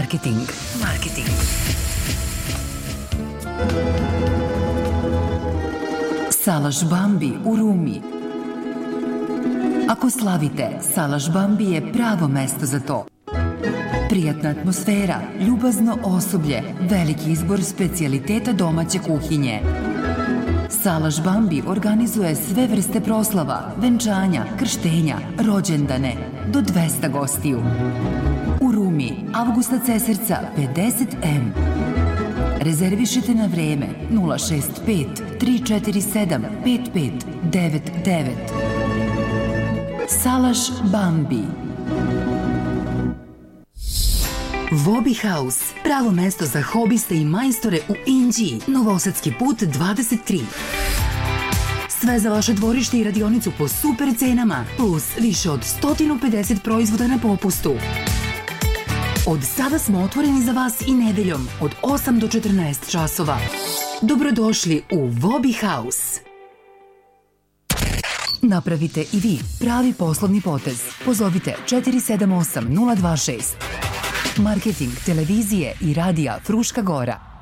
Marketing. Salaš Bambi u Rumi. Ako slavite, Salaš Bambi je pravo mesto za to. Prijatna atmosfera, ljubazno osoblje, veliki izbor specijaliteta domaće kuhinje. Salaš Bambi organizuje sve vrste proslava, venčanja, krštenja, rođendane, do 200 gostiju. U Rumi, Avgusta Cesarca, 50M. Rezervišite na vreme 065 347 5599. Salaš Bambi. Vobi House, pravo mesto za hobiste i majstore u Inđiji, Novosadski put 23. Sve za vaše dvorište i radionicu po super cenama, plus više od 150 proizvoda na popustu. Od sada smo otvoreni za vas i nedeljom od 8 do 14 časova. Dobrodošli u Vobi House. Napravite i vi pravi poslovni potez. Pozovite 478 026. Marketing televizije i radija Fruška Gora.